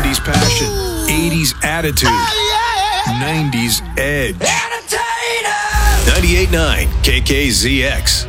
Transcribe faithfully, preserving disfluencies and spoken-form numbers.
seventies passion, eighties attitude, nineties edge. ninety-eight point nine K K Z X.